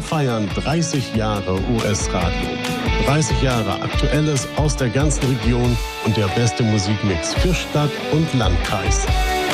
feiern 30 Jahre US-Radio. 30 Jahre Aktuelles aus der ganzen Region und der beste Musikmix für Stadt und Landkreis.